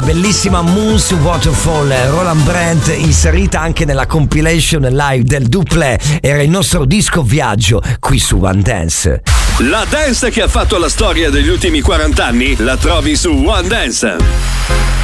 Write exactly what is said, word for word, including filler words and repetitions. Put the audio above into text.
bellissima Moon's Waterfall, Roland Brandt, inserita anche nella compilation live del Duplé. Era il nostro disco viaggio qui su One Dance. La dance che ha fatto la storia degli ultimi quaranta anni la trovi su One Dance.